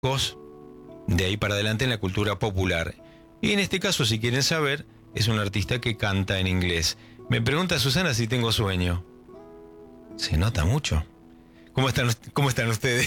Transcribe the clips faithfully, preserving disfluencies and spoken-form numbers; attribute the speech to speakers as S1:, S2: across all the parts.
S1: de ahí para adelante en la cultura popular. Y en este caso, si quieren saber, es un artista que canta en inglés. Me pregunta Susana si tengo sueño. Se nota mucho. ¿Cómo están, cómo están ustedes?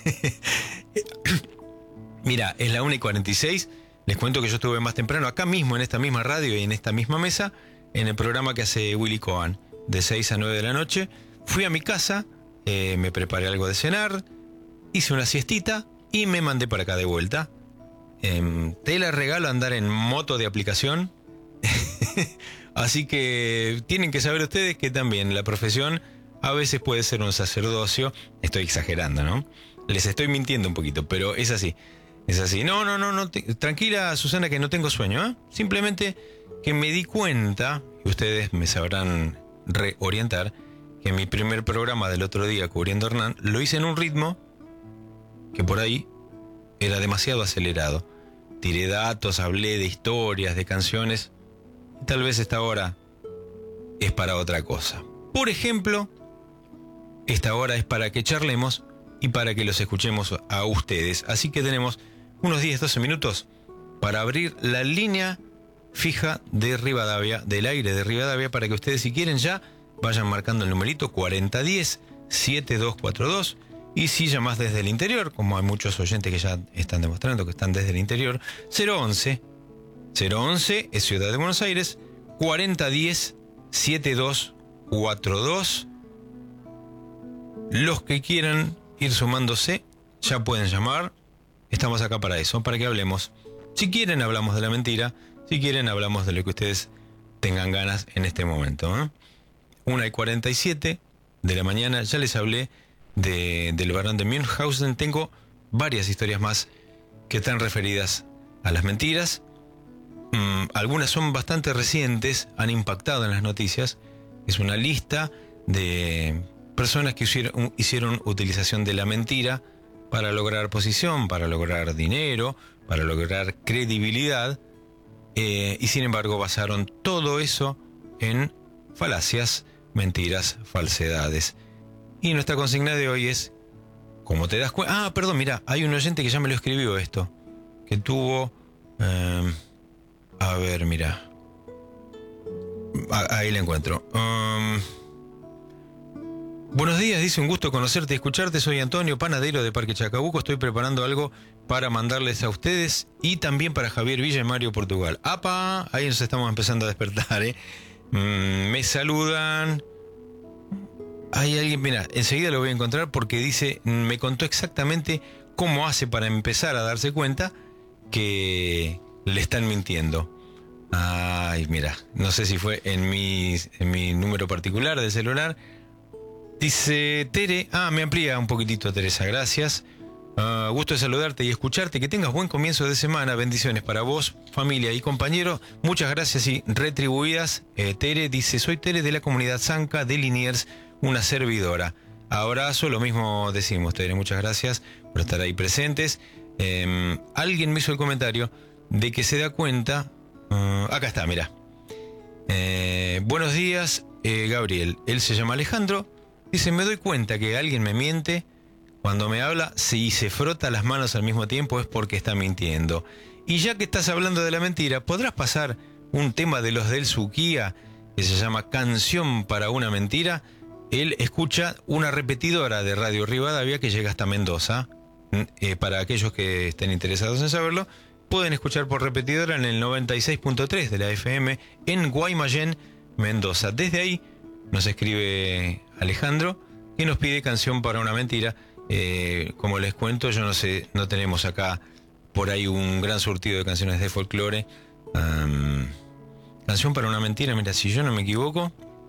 S1: Mira, es la una y cuarenta y seis. Les cuento que yo estuve más temprano acá mismo, en esta misma radio y en esta misma mesa, en el programa que hace Willy Cohen, de seis a nueve de la noche. Fui a mi casa, eh, me preparé algo de cenar, hice una siestita y me mandé para acá de vuelta. Eh, te la regalo andar en moto de aplicación. Así que tienen que saber ustedes que también la profesión a veces puede ser un sacerdocio. Estoy exagerando, ¿no? Les estoy mintiendo un poquito, pero es así. Es así. No, no, no, no te, tranquila, Susana, que no tengo sueño, ¿eh? Simplemente que me di cuenta, y ustedes me sabrán reorientar, que mi primer programa del otro día cubriendo a Hernán lo hice en un ritmo que por ahí era demasiado acelerado. Tiré datos, hablé de historias, de canciones, y tal vez esta hora es para otra cosa. Por ejemplo, esta hora es para que charlemos y para que los escuchemos a ustedes. Así que tenemos unos diez, doce minutos para abrir la línea fija de Rivadavia, del aire de Rivadavia, para que ustedes, si quieren, ya vayan marcando el numerito cuarenta diez, setenta y dos cuarenta y dos. Y si llamas desde el interior, como hay muchos oyentes que ya están demostrando que están desde el interior, cero once, cero once es Ciudad de Buenos Aires, cuarenta diez, setenta y dos cuarenta y dos. Los que quieran ir sumándose ya pueden llamar. Estamos acá para eso, para que hablemos. Si quieren, hablamos de la mentira. Si quieren, hablamos de lo que ustedes tengan ganas en este momento, ¿eh? una y cuarenta y siete de la mañana. Ya les hablé de, del barón de Münchhausen. Tengo varias historias más que están referidas a las mentiras. Mm, algunas son bastante recientes, han impactado en las noticias. Es una lista de personas que hicieron, hicieron utilización de la mentira para lograr posición, para lograr dinero, para lograr credibilidad, eh, y sin embargo basaron todo eso en falacias, mentiras, falsedades. Y nuestra consigna de hoy es, ¿cómo te das cuenta? Ah, perdón, mira, hay un oyente que ya me lo escribió esto, que tuvo, eh, a ver, mira, ahí la encuentro. Um, Buenos días, dice, un gusto conocerte y escucharte. Soy Antonio, panadero de Parque Chacabuco. Estoy preparando algo para mandarles a ustedes y también para Javier Villa y Mario Portugal. ¡Apa! Ahí nos estamos empezando a despertar, ¿eh? Mm, me saludan. Hay alguien, mira, enseguida lo voy a encontrar porque dice, me contó exactamente cómo hace para empezar a darse cuenta que le están mintiendo. Ay, mira, no sé si fue en mi, en mi número particular del celular. Dice Tere, ah, me amplía un poquitito, Teresa, gracias. Uh, gusto de saludarte y escucharte, que tengas buen comienzo de semana, bendiciones para vos, familia y compañeros, muchas gracias y retribuidas. eh, Tere dice, soy Tere de la comunidad Zanca de Liniers, una servidora. Abrazo, lo mismo decimos, Tere, muchas gracias por estar ahí presentes. Eh, alguien me hizo el comentario de que se da cuenta, uh, acá está, mira. Eh, buenos días, eh, Gabriel, él se llama Alejandro. Dice, me doy cuenta que alguien me miente cuando me habla, si se frota las manos al mismo tiempo es porque está mintiendo. Y ya que estás hablando de la mentira, ¿podrás pasar un tema de los del Suquía que se llama Canción para una mentira? Él escucha una repetidora de Radio Rivadavia que llega hasta Mendoza. Eh, para aquellos que estén interesados en saberlo, pueden escuchar por repetidora en el noventa y seis punto tres de la F M en Guaymallén, Mendoza. Desde ahí nos escribe Alejandro, que nos pide Canción para una mentira. Eh, como les cuento, yo no sé, no tenemos acá por ahí un gran surtido de canciones de folclore. Um, Canción para una mentira, mira, si yo no me equivoco,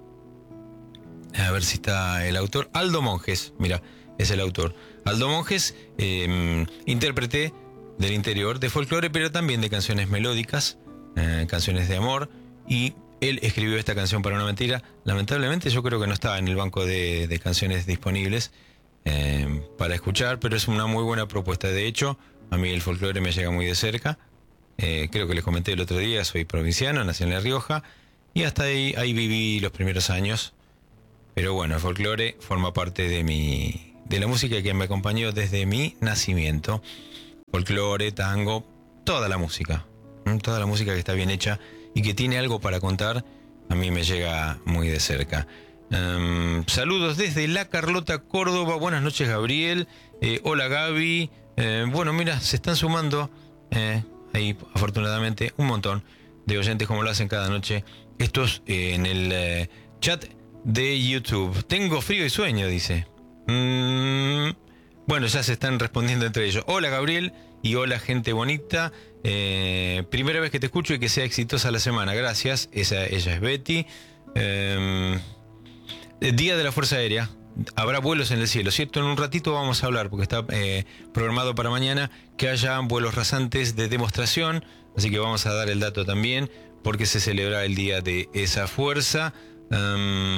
S1: a ver si está el autor, Aldo Monjes, mira, es el autor. Aldo Monjes, eh, intérprete del interior de folclore, pero también de canciones melódicas, eh, canciones de amor, y él escribió esta Canción para una mentira. Lamentablemente yo creo que no estaba en el banco de, de canciones disponibles eh, para escuchar, pero es una muy buena propuesta. De hecho, a mí el folclore me llega muy de cerca. Eh, creo que les comenté el otro día, soy provinciano, nací en La Rioja, y hasta ahí, ahí viví los primeros años. Pero bueno, el folclore forma parte de mi, de la música que me acompañó desde mi nacimiento. folclore, tango, toda la música, ¿m? Toda la música que está bien hecha y que tiene algo para contar, a mí me llega muy de cerca. Um, saludos desde La Carlota, Córdoba. Buenas noches, Gabriel. Eh, hola, Gaby. Eh, bueno, mira, se están sumando eh, ahí, afortunadamente, un montón de oyentes como lo hacen cada noche. Estos eh, en el eh, chat de YouTube. Tengo frío y sueño, dice. Mm, bueno, ya se están respondiendo entre ellos. Hola, Gabriel. Y hola, gente bonita. Eh, primera vez que te escucho y que sea exitosa la semana. Gracias. Esa, ella es Betty. Eh, Día de la Fuerza Aérea. Habrá vuelos en el cielo, ¿cierto? En un ratito vamos a hablar, porque está eh, programado para mañana que haya vuelos rasantes de demostración. Así que vamos a dar el dato también, porque se celebra el día de esa fuerza. Um,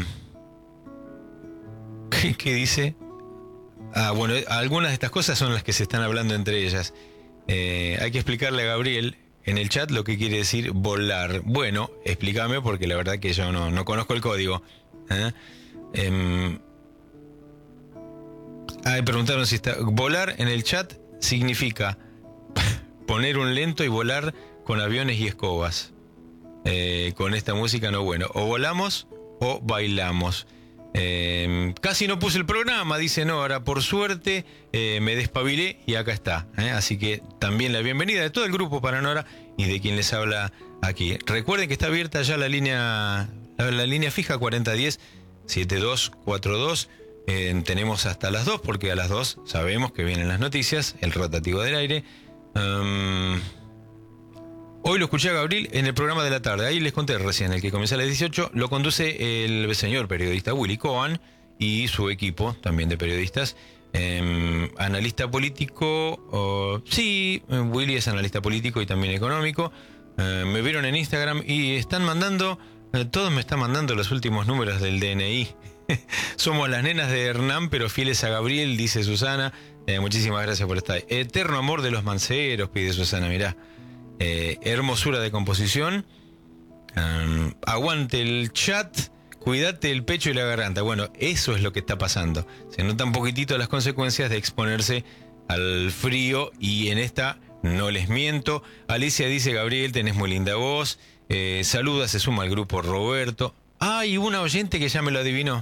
S1: ¿qué, ¿Qué dice? Ah, bueno, algunas de estas cosas son las que se están hablando entre ellas. Eh, hay que explicarle a Gabriel en el chat lo que quiere decir volar. Bueno, explícame, porque la verdad que yo no, no conozco el código. ¿Eh? Eh, ah, preguntaron si está. Volar en el chat significa poner un lento y volar con aviones y escobas. Eh, con esta música no, bueno. O volamos o bailamos. Eh, casi no puse el programa, dice Nora. Por suerte eh, me despabilé y acá está. ¿eh? Así que también la bienvenida de todo el grupo para Nora y de quien les habla aquí. Recuerden que está abierta ya la línea, la, la línea fija cuarenta diez setenta y dos cuarenta y dos. Eh, tenemos hasta las dos, porque a las dos sabemos que vienen las noticias, el rotativo del aire. Um, Hoy lo escuché a Gabriel en el programa de la tarde. Ahí les conté recién, el que comienza a las dieciocho. Lo conduce el señor periodista Willy Cohen y su equipo también de periodistas. Eh, analista político. Oh, sí, Willy es analista político y también económico. Eh, me vieron en Instagram y están mandando... Eh, todos me están mandando los últimos números del D N I. Somos las nenas de Hernán, pero fieles a Gabriel, dice Susana. Eh, muchísimas gracias por estar ahí. Eterno amor de los manceros, pide Susana, mirá. Eh, hermosura de composición. Um, aguante el chat, cuídate el pecho y la garganta. Bueno, eso es lo que está pasando. Se notan un poquitito las consecuencias de exponerse al frío, y en esta no les miento. Alicia dice: Gabriel, tenés muy linda voz. Eh, saluda, se suma al grupo Roberto. Ah, y una oyente que ya me lo adivinó.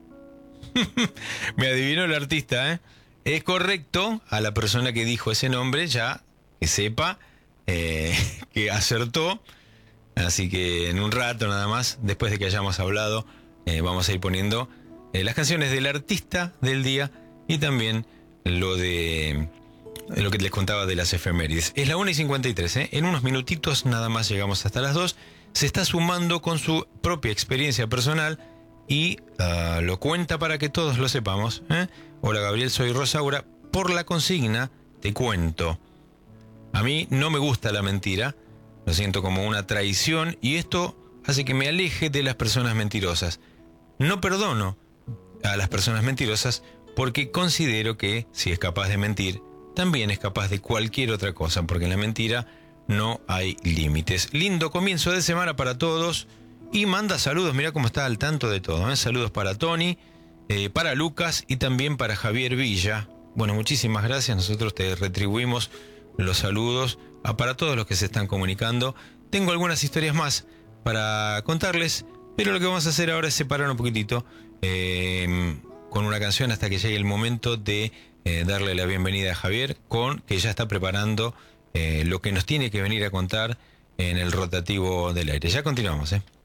S1: Me adivinó el artista, ¿eh? Es correcto, a la persona que dijo ese nombre, ya que sepa eh, que acertó. Así que en un rato nada más, después de que hayamos hablado, eh, vamos a ir poniendo eh, las canciones del artista del día y también lo de lo que les contaba de las efemérides. Es la una y cincuenta y tres, ¿eh? En unos minutitos nada más llegamos hasta las dos. Se está sumando con su propia experiencia personal y uh, lo cuenta para que todos lo sepamos, ¿eh? Hola Gabriel, soy Rosaura. Por la consigna te cuento. A mí no me gusta la mentira, lo siento como una traición y esto hace que me aleje de las personas mentirosas. No perdono a las personas mentirosas porque considero que si es capaz de mentir, también es capaz de cualquier otra cosa, porque en la mentira no hay límites. Lindo comienzo de semana para todos y manda saludos, mira cómo está al tanto de todo, ¿eh? Saludos para Tony, eh, para Lucas y también para Javier Villa. Bueno, muchísimas gracias, nosotros te retribuimos los saludos a, para todos los que se están comunicando. Tengo algunas historias más para contarles, pero lo que vamos a hacer ahora es separar un poquitito eh, con una canción hasta que llegue el momento de eh, darle la bienvenida a Javier, con que ya está preparando eh, lo que nos tiene que venir a contar en el rotativo del aire. Ya continuamos, ¿eh?